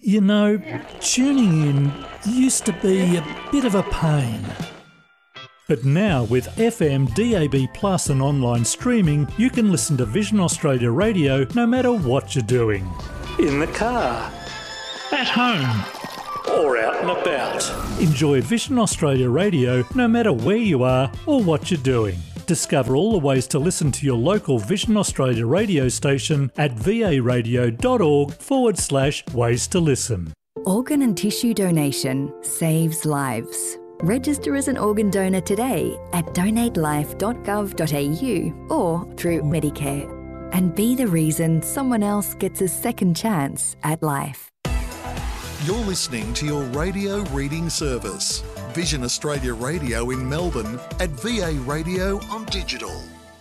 You know, tuning in used to be a bit of a pain. But now with FM, DAB Plus and online streaming, you can listen to Vision Australia Radio no matter what you're doing. In the car, at home, or out and about. Enjoy Vision Australia Radio no matter where you are or what you're doing. Discover all the ways to listen to your local Vision Australia radio station at varadio.org/ways to listen. Organ and tissue donation saves lives. Register as an organ donor today at donatelife.gov.au or through Medicare. And be the reason someone else gets a second chance at life. You're listening to your radio reading service. Vision Australia Radio in Melbourne at VA Radio on digital.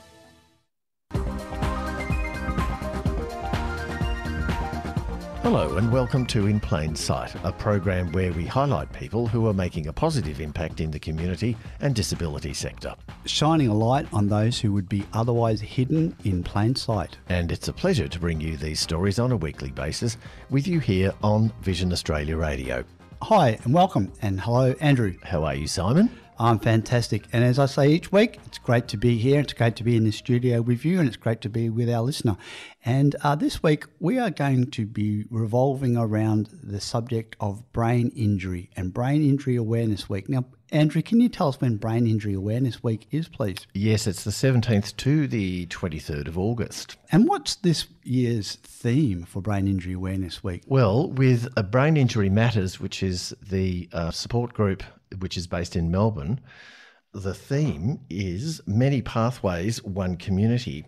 Hello and welcome to In Plain Sight, a program where we highlight people who are making a positive impact in the community and disability sector. Shining a light on those who would be otherwise hidden in plain sight. And it's a pleasure to bring you these stories on a weekly basis with you here on Vision Australia Radio. Hi and welcome, and hello Andrew. How are you, Simon? I'm fantastic, and as I say each week, it's great to be here, it's great to be in the studio with you, and it's great to be with our listener. And this week we are going to be revolving around the subject of brain injury and Brain Injury Awareness Week. Now, Andrew, can you tell us when Brain Injury Awareness Week is, please? Yes, it's the 17th to the 23rd of August. And what's this year's theme for Brain Injury Awareness Week? Well, with Brain Injury Matters, which is the support group which is based in Melbourne, the theme is Many Pathways, One Community.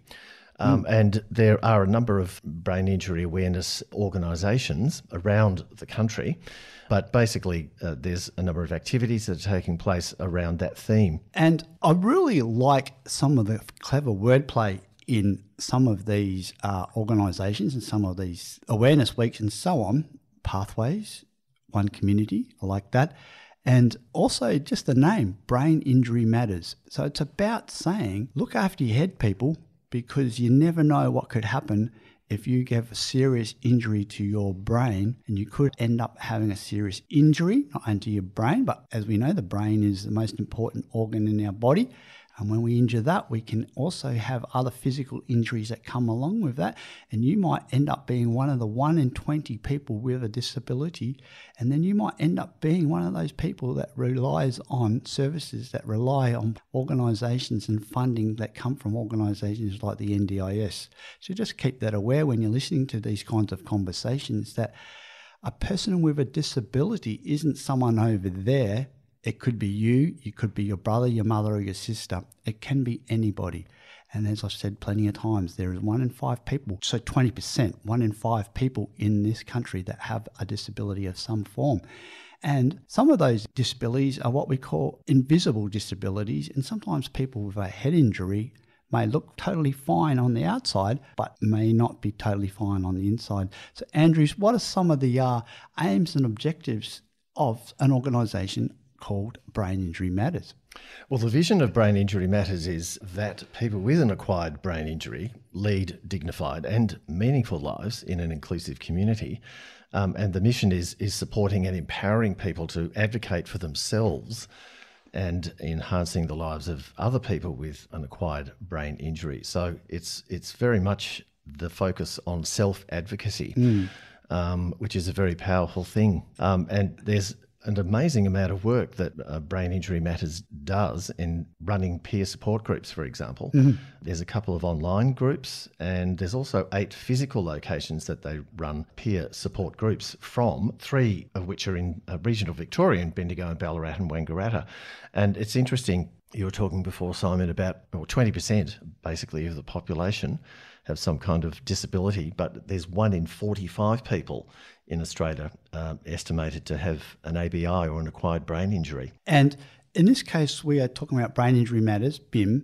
And there are a number of brain injury awareness organisations around the country, but basically there's a number of activities that are taking place around that theme. And I really like some of the clever wordplay in some of these organisations and some of these awareness weeks and so on. Pathways, One Community, I like that. And also just the name, Brain Injury Matters. So it's about saying, look after your head, people, because you never know what could happen if you get a serious injury to your brain, and you could end up having a serious injury, not only to your brain, but as we know, the brain is the most important organ in our body. And when we injure that, we can also have other physical injuries that come along with that. And you might end up being one of the 1 in 20 people with a disability. And then you might end up being one of those people that relies on services, that rely on organisations and funding that come from organisations like the NDIS. So just keep that aware when you're listening to these kinds of conversations, that a person with a disability isn't someone over there. It could be you, it could be your brother, your mother, or your sister. It can be anybody. And as I've said plenty of times, there is 1 in 5 people, so 20%, 1 in 5 people in this country that have a disability of some form. And some of those disabilities are what we call invisible disabilities. And sometimes people with a head injury may look totally fine on the outside, but may not be totally fine on the inside. So Andrews, what are some of the aims and objectives of an organisation called Brain Injury Matters? Well, the vision of Brain Injury Matters is that people with an acquired brain injury lead dignified and meaningful lives in an inclusive community. And the mission is supporting and empowering people to advocate for themselves and enhancing the lives of other people with an acquired brain injury. So it's very much the focus on self-advocacy, which is a very powerful thing. And there's an amazing amount of work that Brain Injury Matters does in running peer support groups, for example. There's a couple of online groups, and there's also 8 physical locations that they run peer support groups from, 3 of which are in regional Victoria, in Bendigo and Ballarat and Wangaratta. And it's interesting, you were talking before, Simon, about 20% basically of the population have some kind of disability, but there's 1 in 45 people in Australia estimated to have an ABI or an acquired brain injury. And in this case, we are talking about Brain Injury Matters, BIM.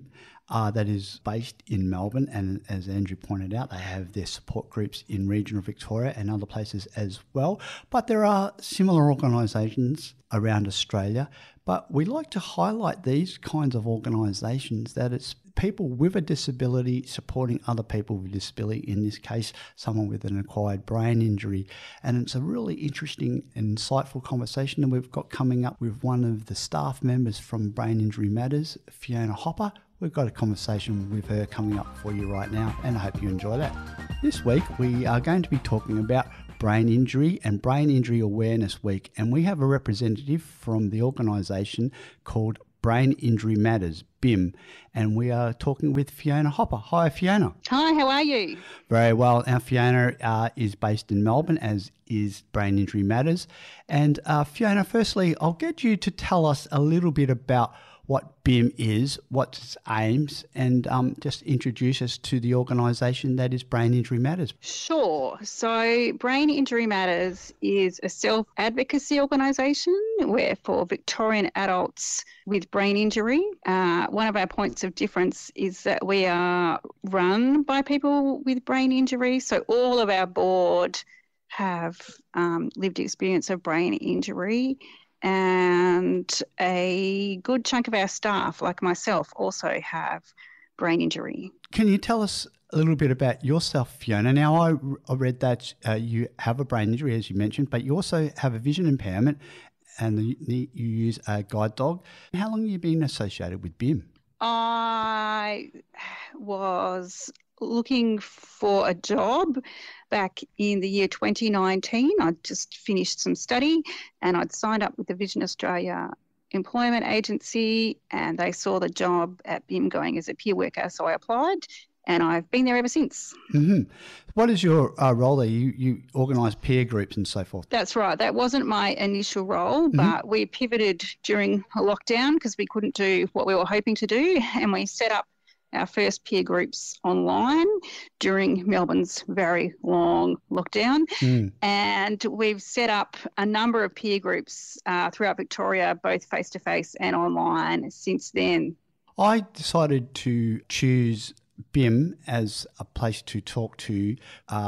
that is based in Melbourne, and as Andrew pointed out, they have their support groups in regional Victoria and other places as well. But there are similar organisations around Australia, but we like to highlight these kinds of organisations that it's people with a disability supporting other people with disability, in this case, someone with an acquired brain injury. And it's a really interesting and insightful conversation that we've got coming up with one of the staff members from Brain Injury Matters, Fiona Hopper. We've got a conversation with her coming up for you right now, and I hope you enjoy that. This week, we are going to be talking about brain injury and Brain Injury Awareness Week, and we have a representative from the organisation called Brain Injury Matters, BIM, and we are talking with Fiona Hopper. Hi, Fiona. Hi, how are you? Very well. Now, Fiona is based in Melbourne, as is Brain Injury Matters. And Fiona, firstly, I'll get you to tell us a little bit about what BIM is, what its aims, and just introduce us to the organisation that is Brain Injury Matters. Sure. So Brain Injury Matters is a self-advocacy organisation where for Victorian adults with brain injury. One of our points of difference is that we are run by people with brain injury. So all of our board have lived experience of brain injury, and a good chunk of our staff, like myself, also have brain injury. Can you tell us a little bit about yourself, Fiona? Now, I read that you have a brain injury, as you mentioned, but you also have a vision impairment, and you use a guide dog. How long have you been associated with BIM? I was looking for a job back in the year 2019. I'd just finished some study and I'd signed up with the Vision Australia Employment Agency, and they saw the job at BIM going as a peer worker, so I applied and I've been there ever since. Mm-hmm. What is your role there? You organise peer groups and so forth. That's right. That wasn't my initial role, but we pivoted during a lockdown because we couldn't do what we were hoping to do, and we set up our first peer groups online during Melbourne's very long lockdown. And we've set up a number of peer groups throughout Victoria, both face-to-face and online since then. I decided to choose BIM as a place to talk to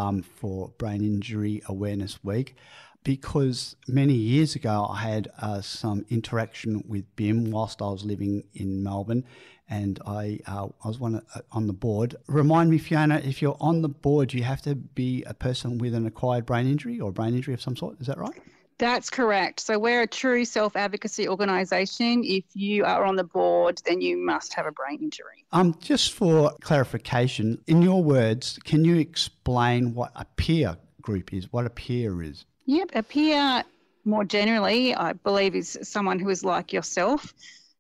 for Brain Injury Awareness Week because many years ago I had some interaction with BIM whilst I was living in Melbourne, and I was on the board. Remind me, Fiona, if you're on the board, you have to be a person with an acquired brain injury or brain injury of some sort. Is that right? That's correct. So we're a true self-advocacy organisation. If you are on the board, then you must have a brain injury. Just for clarification, in your words, can you explain what a peer group is, what a peer is? Yep, a peer, more generally, I believe, is someone who is like yourself.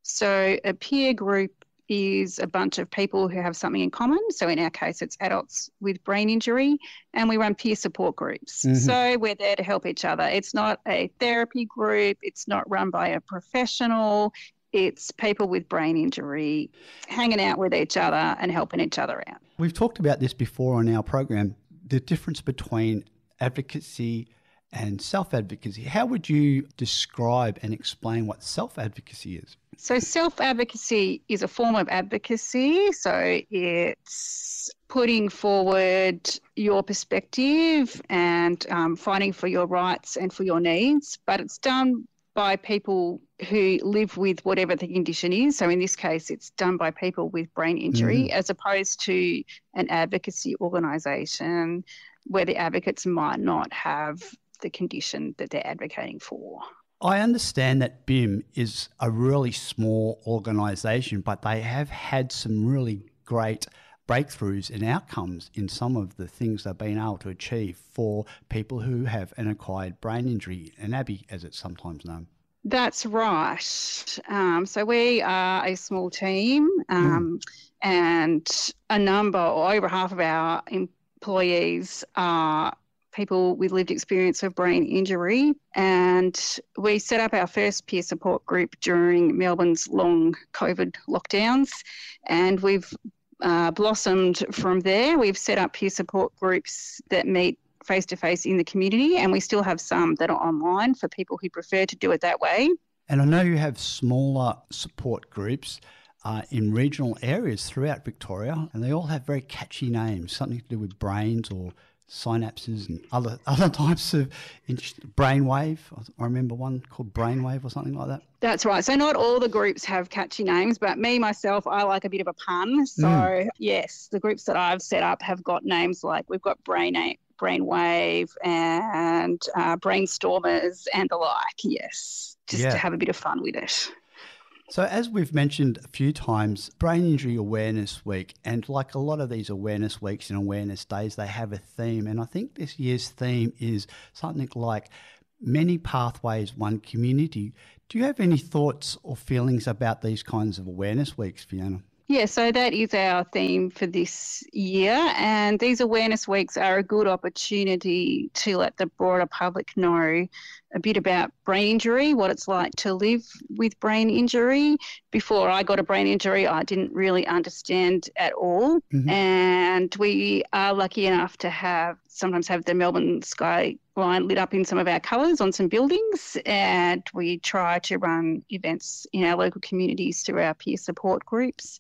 So a peer group is a bunch of people who have something in common. So in our case, it's adults with brain injury, and we run peer support groups. So we're there to help each other. It's not a therapy group. It's not run by a professional. It's people with brain injury hanging out with each other and helping each other out. We've talked about this before on our program, the difference between advocacy and self-advocacy. How would you describe and explain what self-advocacy is? So self-advocacy is a form of advocacy. So it's putting forward your perspective and fighting for your rights and for your needs, but it's done by people who live with whatever the condition is. So in this case, it's done by people with brain injury as opposed to an advocacy organisation where the advocates might not have the condition that they're advocating for. I understand that BIM is a really small organisation, but they have had some really great breakthroughs and outcomes in some of the things they've been able to achieve for people who have an acquired brain injury, an ABI as it's sometimes known. That's right. So we are a small team and a number, or over half of our employees are people with lived experience of brain injury, and we set up our first peer support group during Melbourne's long COVID lockdowns, and we've blossomed from there. We've set up peer support groups that meet face-to-face in the community, and we still have some that are online for people who prefer to do it that way. And I know you have smaller support groups. in regional areas throughout Victoria, and they all have very catchy names, something to do with brains or synapses and other types of brainwave. I remember one called Brainwave or something like that. That's right. So not all the groups have catchy names, but me, myself, I like a bit of a pun. So yes, the groups that I've set up have got names like we've got Brainwave and Brainstormers and the like, yes, just to have a bit of fun with it. So as we've mentioned a few times, Brain Injury Awareness Week, and like a lot of these awareness weeks and awareness days, they have a theme. And I think this year's theme is something like many pathways, one community. Do you have any thoughts or feelings about these kinds of awareness weeks, Fiona? Yeah, so that is our theme for this year, and these awareness weeks are a good opportunity to let the broader public know a bit about brain injury, what it's like to live with brain injury. Before I got a brain injury, I didn't really understand at all, and we are lucky enough to sometimes have the Melbourne skyline lit up in some of our colours on some buildings, and we try to run events in our local communities through our peer support groups.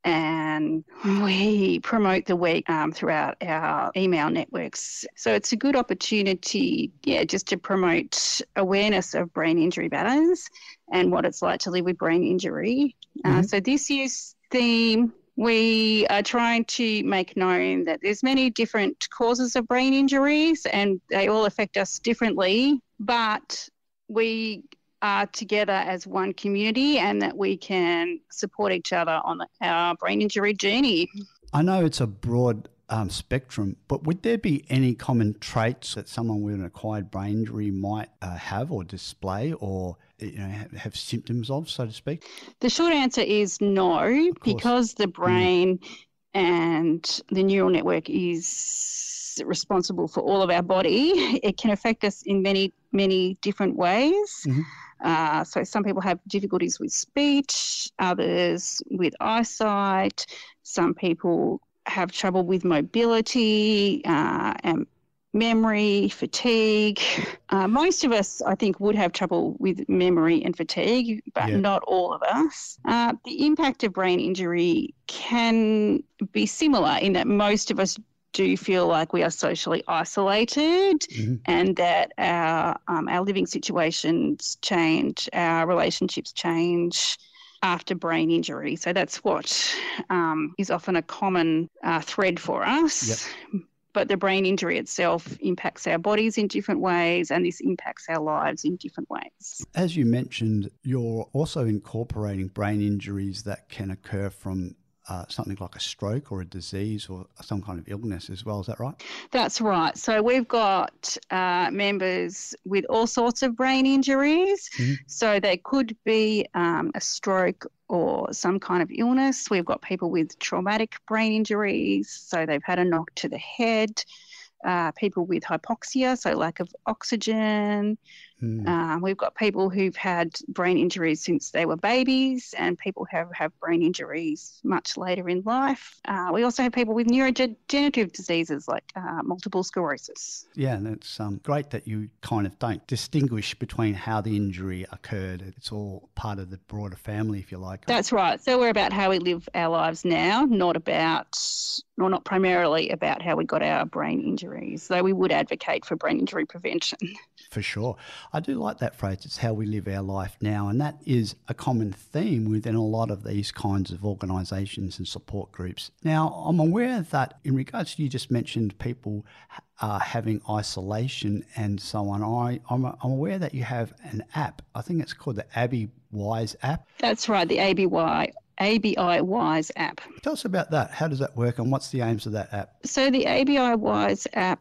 And we promote the week throughout our email networks. So it's a good opportunity, just to promote awareness of brain injury matters and what it's like to live with brain injury. So this year's theme, we are trying to make known that there's many different causes of brain injuries and they all affect us differently, but we are together as one community and that we can support each other on our brain injury journey. I know it's a broad spectrum, but would there be any common traits that someone with an acquired brain injury might have or display or have symptoms of, so to speak? The short answer is no, because the brain and the neural network is responsible for all of our body. It can affect us in many, many different ways. So some people have difficulties with speech, others with eyesight, some people have trouble with mobility and memory, fatigue. Most of us, I think, would have trouble with memory and fatigue, but not all of us. The impact of brain injury can be similar in that most of us do feel like we are socially isolated and that our living situations change, our relationships change after brain injury. So that's what is often a common thread for us. But the brain injury itself impacts our bodies in different ways and this impacts our lives in different ways. As you mentioned, you're also incorporating brain injuries that can occur from something like a stroke or a disease or some kind of illness as well. Is that right? That's right. So we've got members with all sorts of brain injuries. So they could be a stroke or some kind of illness. We've got people with traumatic brain injuries, so they've had a knock to the head. People with hypoxia, so lack of oxygen. We've got people who've had brain injuries since they were babies and people who have brain injuries much later in life. We also have people with neurodegenerative diseases like multiple sclerosis. Yeah, and it's great that you kind of don't distinguish between how the injury occurred. It's all part of the broader family, if you like. That's right. So we're about how we live our lives now, not primarily about how we got our brain injuries, though we would advocate for brain injury prevention. For sure. I do like that phrase, it's how we live our life now, and that is a common theme within a lot of these kinds of organisations and support groups. Now, I'm aware that in regards to, you just mentioned people having isolation and so on, I'm aware that you have an app. I think it's called the ABI Wise app. That's right, the ABI Wise app. Tell us about that. How does that work and what's the aims of that app? So the ABI Wise app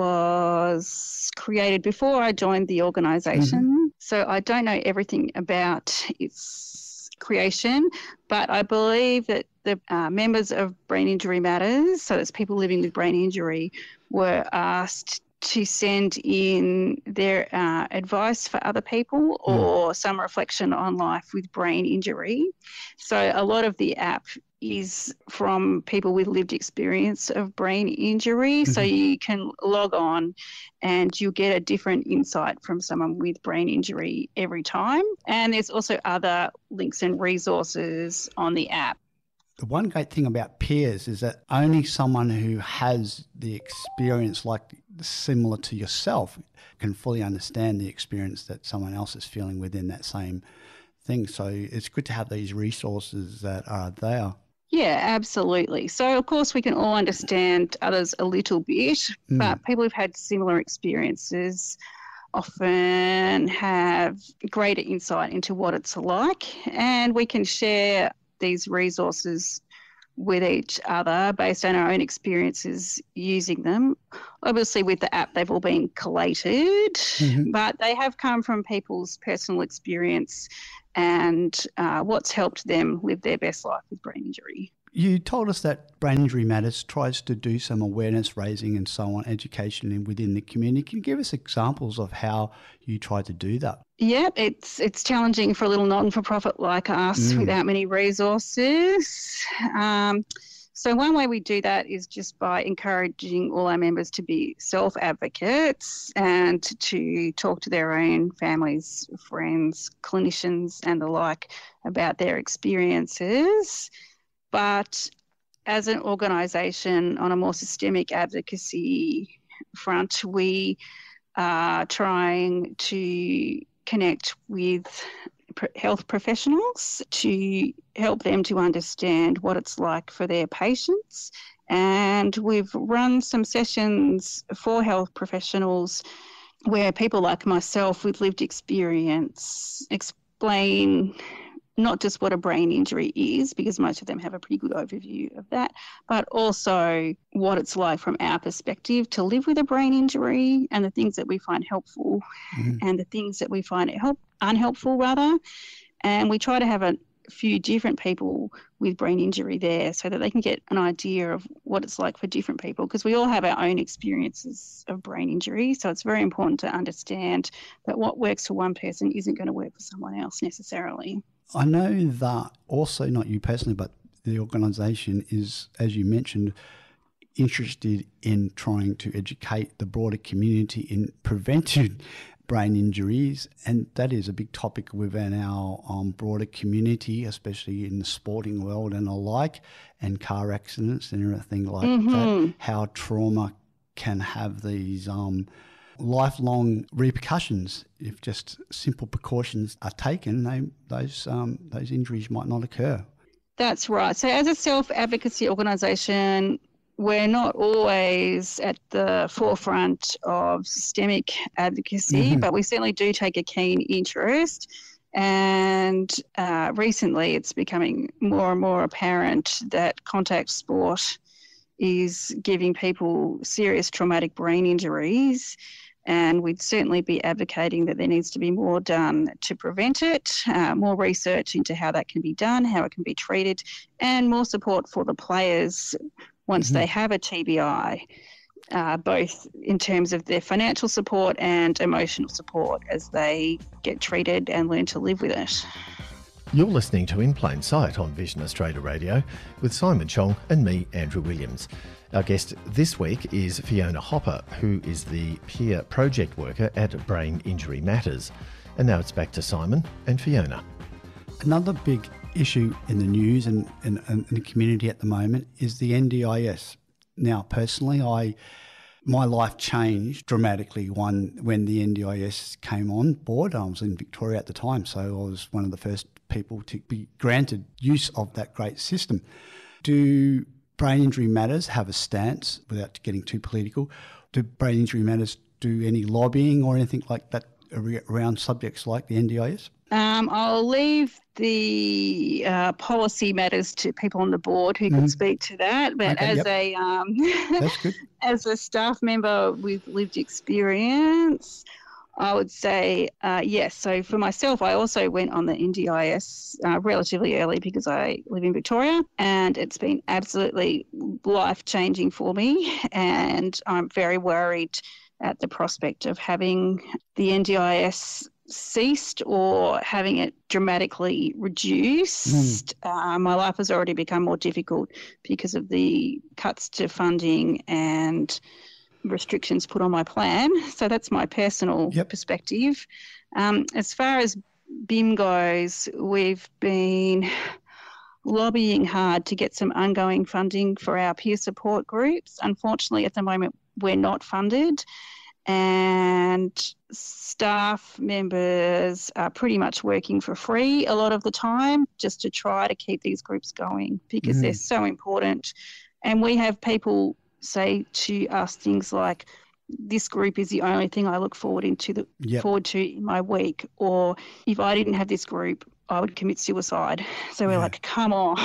was created before I joined the organisation. So I don't know everything about its creation, but I believe that the members of Brain Injury Matters, so that's people living with brain injury, were asked to send in their advice for other people or some reflection on life with brain injury. So a lot of the app is from people with lived experience of brain injury. So you can log on and you'll get a different insight from someone with brain injury every time. And there's also other links and resources on the app. The one great thing about peers is that only someone who has the experience similar to yourself can fully understand the experience that someone else is feeling within that same thing. So it's good to have these resources that are there. Yeah, absolutely. So, of course, we can all understand others a little bit, but people who've had similar experiences often have greater insight into what it's like, and we can share these resources with each other based on our own experiences using them. Obviously, with the app, they've all been collated, but they have come from people's personal experience and what's helped them live their best life with brain injury. You told us that Brain Injury Matters tries to do some awareness raising and so on, education within the community. Can you give us examples of how you try to do that? Yeah, it's challenging for a little not-for-profit like us without many resources. So one way we do that is just by encouraging all our members to be self-advocates and to talk to their own families, friends, clinicians and the like about their experiences. But as an organisation on a more systemic advocacy front, we are trying to connect with health professionals to help them to understand what it's like for their patients. And we've run some sessions for health professionals where people like myself with lived experience explain not just what a brain injury is, because most of them have a pretty good overview of that, but also what it's like from our perspective to live with a brain injury and the things that we find helpful and the things that we find unhelpful rather. And we try to have a few different people with brain injury there so that they can get an idea of what it's like for different people, because we all have our own experiences of brain injury. So it's very important to understand that what works for one person isn't going to work for someone else necessarily. I know that also, not you personally, but the organisation is, as you mentioned, interested in trying to educate the broader community in preventing brain injuries, and that is a big topic within our broader community, especially in the sporting world and the like, and car accidents and everything like that, how trauma can have these lifelong repercussions. If just simple precautions are taken, those injuries might not occur. That's right. So as a self-advocacy organisation, we're not always at the forefront of systemic advocacy, but we certainly do take a keen interest. And recently it's becoming more and more apparent that contact sport is giving people serious traumatic brain injuries. And we'd certainly be advocating that there needs to be more done to prevent it, more research into how that can be done, how it can be treated, and more support for the players once they have a TBI, both in terms of their financial support and emotional support as they get treated and learn to live with it. You're listening to In Plain Sight on Vision Australia Radio with Simon Chong and me, Andrew Williams. Our guest this week is Fiona Hopper, who is the peer project worker at Brain Injury Matters. And now it's back to Simon and Fiona. Another big issue in the news and the community at the moment is the NDIS. Now, personally, my life changed dramatically when the NDIS came on board. I was in Victoria at the time, so I was one of the first people to be granted use of that great system. Do Brain Injury Matters have a stance, without getting too political? Do Brain Injury Matters do any lobbying or anything like that around subjects like the NDIS? I'll leave the policy matters to people on the board who can speak to that. But okay, That's good. As a staff member with lived experience, I would say yes. So for myself, I also went on the NDIS relatively early because I live in Victoria, and it's been absolutely life-changing for me, and I'm very worried at the prospect of having the NDIS ceased or having it dramatically reduced. My life has already become more difficult because of the cuts to funding and restrictions put on my plan. So that's my personal perspective. As far as BIM goes, we've been lobbying hard to get some ongoing funding for our peer support groups. Unfortunately, at the moment, we're not funded, and staff members are pretty much working for free a lot of the time just to try to keep these groups going because they're so important. And we have people say to us things like, this group is the only thing I look forward to in my week, or if I didn't have this group, I would commit suicide. So we're like, come on,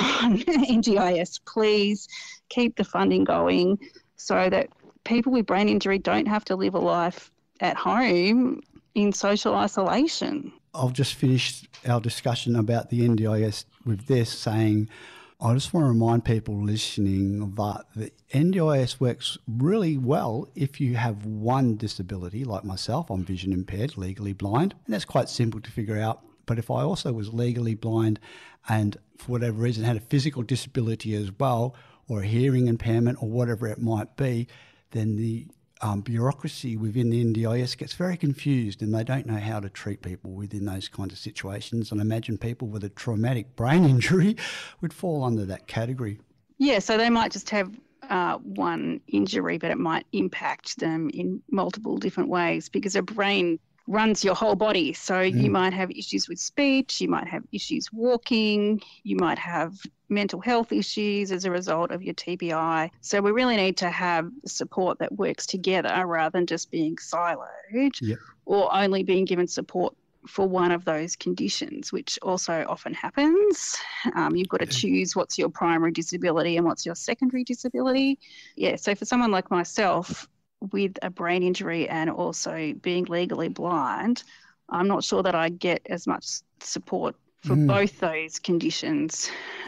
NDIS, please keep the funding going so that people with brain injury don't have to live a life at home in social isolation. I'll just finish our discussion about the NDIS with this, saying I just want to remind people listening that the NDIS works really well if you have one disability, like myself. I'm vision impaired, legally blind, and that's quite simple to figure out. But if I also was legally blind and for whatever reason had a physical disability as well, or a hearing impairment or whatever it might be, then the bureaucracy within the NDIS gets very confused and they don't know how to treat people within those kinds of situations. And I imagine people with a traumatic brain injury would fall under that category. Yeah, so they might just have one injury, but it might impact them in multiple different ways because a brain runs your whole body. So you might have issues with speech, you might have issues walking, you might have mental health issues as a result of your TBI. So we really need to have support that works together rather than just being siloed or only being given support for one of those conditions, which also often happens. You've got to choose what's your primary disability and what's your secondary disability. Yeah, so for someone like myself with a brain injury and also being legally blind, I'm not sure that I get as much support for both those conditions,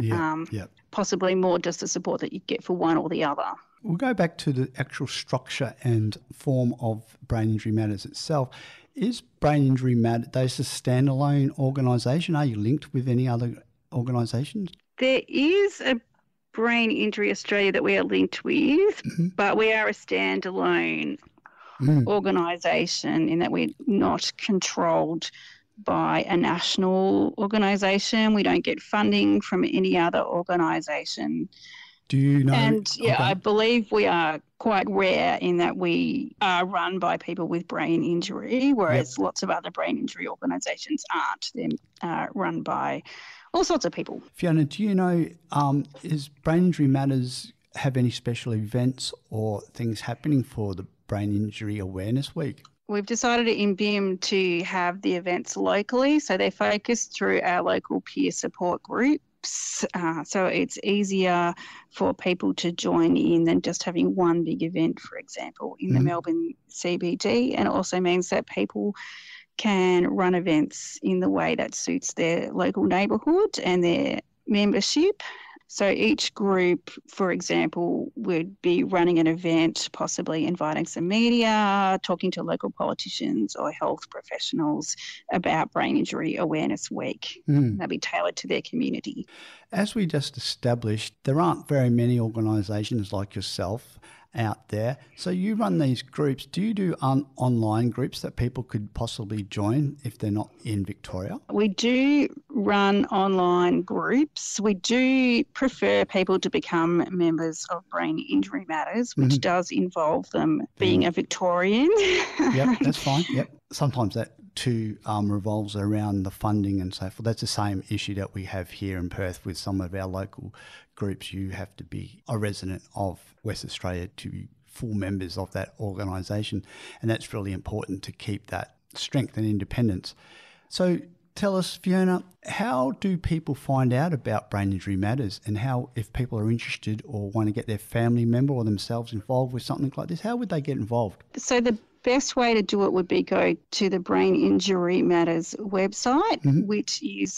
possibly more just the support that you get for one or the other. We'll go back to the actual structure and form of Brain Injury Matters itself. Is Brain Injury Matters a standalone organisation? Are you linked with any other organisations? There is a Brain Injury Australia that we are linked with, but we are a standalone organisation in that we're not controlled by a national organisation. We don't get funding from any other organisation. Do you know? And I believe we are quite rare in that we are run by people with brain injury, whereas lots of other brain injury organisations aren't. They're run by all sorts of people. Fiona, do you know, is Brain Injury Matters have any special events or things happening for the Brain Injury Awareness Week? We've decided in BIM to have the events locally, so they're focused through our local peer support groups. So it's easier for people to join in than just having one big event, for example, in the Melbourne CBD, and it also means that people can run events in the way that suits their local neighbourhood and their membership. So each group, for example, would be running an event, possibly inviting some media, talking to local politicians or health professionals about Brain Injury Awareness Week. They'll be tailored to their community. As we just established, there aren't very many organisations like yourself out there. So you run these groups. Do you do online groups that people could possibly join if they're not in Victoria? We do run online groups. We do prefer people to become members of Brain Injury Matters, which does involve them being a Victorian. Yep, that's fine. Yep. Sometimes that too revolves around the funding and so forth. That's the same issue that we have here in Perth with some of our local groups. You have to be a resident of West Australia to be full members of that organisation, and that's really important to keep that strength and independence. So tell us, Fiona, how do people find out about Brain Injury Matters, and how, if people are interested or want to get their family member or themselves involved with something like this, how would they get involved? So the best way to do it would be go to the Brain Injury Matters website, which is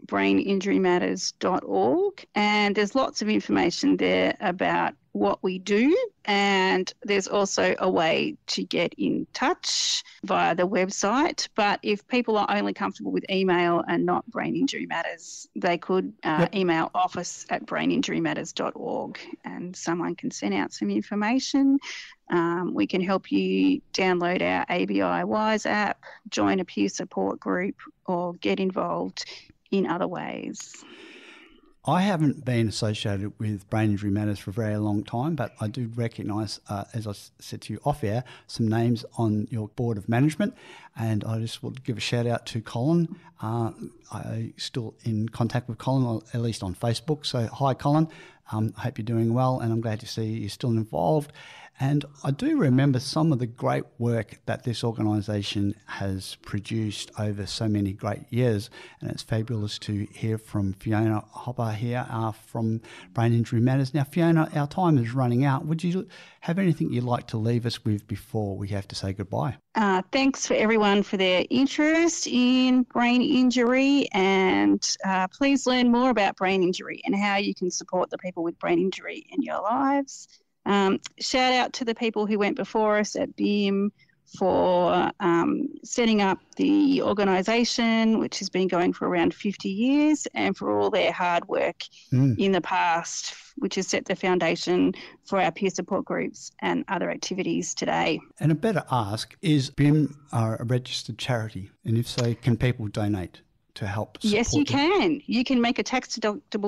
braininjurymatters.org, and there's lots of information there about what we do, and there's also a way to get in touch via the website. But if people are only comfortable with email and not Brain Injury Matters, they could email office@braininjurymatters.org, and someone can send out some information. We can help you download our ABI Wise app, join a peer support group, or get involved in other ways. I haven't been associated with Brain Injury Matters for a very long time, but I do recognise, as I said to you off air, some names on your board of management, and I just want to give a shout out to Colin. I'm still in contact with Colin, or at least on Facebook, so hi Colin. I hope you're doing well, and I'm glad to see you're still involved. And I do remember some of the great work that this organisation has produced over so many great years, and it's fabulous to hear from Fiona Hopper here from Brain Injury Matters. Now, Fiona, our time is running out. Would you have anything you'd like to leave us with before we have to say goodbye? Thanks for everyone for their interest in brain injury, and please learn more about brain injury and how you can support the people with brain injury in your lives. Shout out to the people who went before us at BIM for setting up the organisation, which has been going for around 50 years, and for all their hard work in the past, which has set the foundation for our peer support groups and other activities today. And a better ask, is BIM a registered charity? And if so, can people donate to help support Yes, you can. You can make a tax-deductible